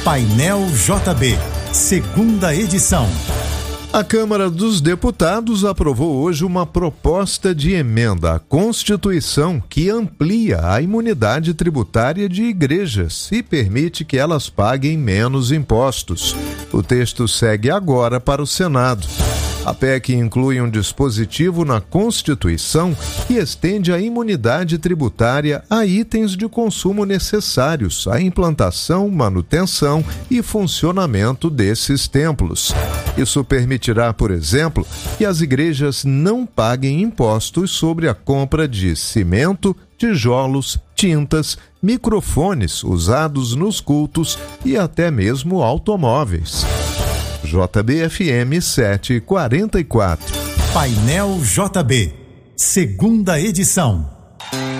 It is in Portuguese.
Painel JB, segunda edição. A Câmara dos Deputados aprovou hoje uma proposta de emenda à Constituição que amplia a imunidade tributária de igrejas e permite que elas paguem menos impostos. O texto segue agora para o Senado. A PEC inclui um dispositivo na Constituição que estende a imunidade tributária a itens de consumo necessários à implantação, manutenção e funcionamento desses templos. Isso permitirá, por exemplo, que as igrejas não paguem impostos sobre a compra de cimento, tijolos, tintas, microfones usados nos cultos e até mesmo automóveis. JBFM 744. Painel JB, segunda edição.